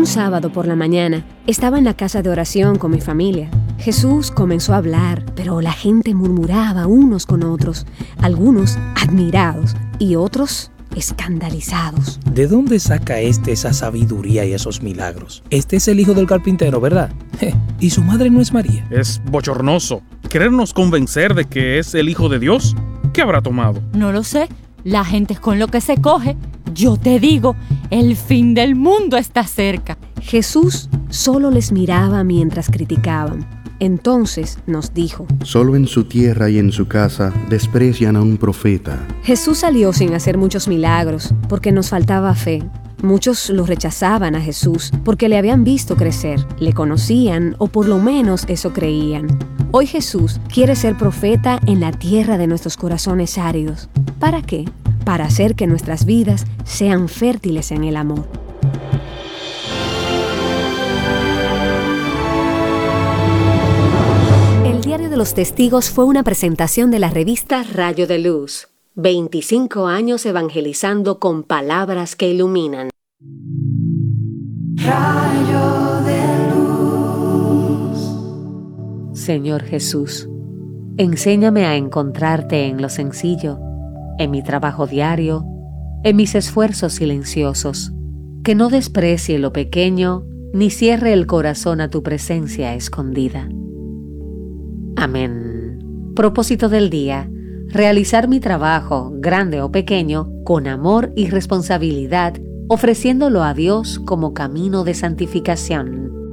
Un sábado por la mañana, estaba en la casa de oración con mi familia. Jesús comenzó a hablar, pero la gente murmuraba unos con otros, algunos admirados y otros escandalizados. ¿De dónde saca esa sabiduría y esos milagros? Este es el hijo del carpintero, ¿verdad? ¿Y su madre no es María? Es bochornoso. ¿Querernos convencer de que es el hijo de Dios? ¿Qué habrá tomado? No lo sé. La gente es con lo que se coge. Yo te digo, el fin del mundo está cerca. Jesús solo les miraba mientras criticaban. Entonces nos dijo: Solo en su tierra y en su casa desprecian a un profeta. Jesús salió sin hacer muchos milagros porque nos faltaba fe. Muchos lo rechazaban a Jesús porque le habían visto crecer, le conocían o por lo menos eso creían. Hoy Jesús quiere ser profeta en la tierra de nuestros corazones áridos. ¿Para qué? Para hacer que nuestras vidas sean fértiles en el amor. El Diario de los Testigos fue una presentación de la revista Rayo de Luz. 25 años evangelizando con palabras que iluminan. Rayo de luz. Señor Jesús, enséñame a encontrarte en lo sencillo, en mi trabajo diario, en mis esfuerzos silenciosos, que no desprecie lo pequeño ni cierre el corazón a tu presencia escondida. Amén. Propósito del día: realizar mi trabajo, grande o pequeño, con amor y responsabilidad, ofreciéndolo a Dios como camino de santificación.